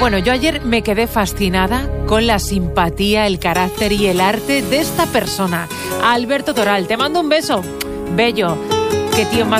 Bueno, yo ayer me quedé fascinada con la simpatía, el carácter y el arte de esta persona, Alberto Toral. Te mando un beso. Bello. Qué tío más